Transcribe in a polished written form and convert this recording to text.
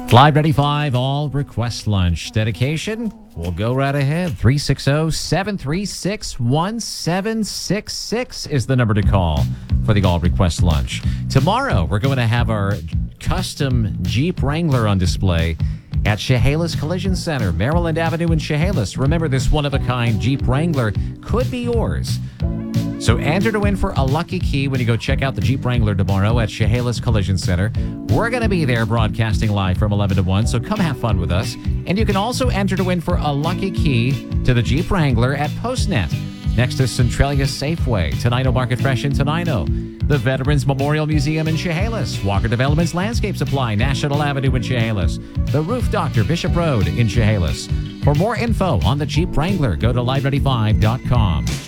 Live 95 All Request Lunch. Dedication? We'll go right ahead. 360-736-1766 is the number to call for the All Request Lunch. Tomorrow, we're going to have our custom Jeep Wrangler on display at Chehalis Collision Center, Maryland Avenue in Chehalis. Remember, this one-of-a-kind Jeep Wrangler could be yours. So enter to win for a lucky key when you go check out the Jeep Wrangler tomorrow at Chehalis Collision Center. We're going to be there broadcasting live from 11 to 1, so come have fun with us. And you can also enter to win for a lucky key to the Jeep Wrangler at PostNet, next to Centralia Safeway, Tenino Market Fresh in Tenino, the Veterans Memorial Museum in Chehalis, Walker Developments Landscape Supply, National Avenue in Chehalis, the Roof Doctor, Bishop Road in Chehalis. For more info on the Jeep Wrangler, go to live95.com.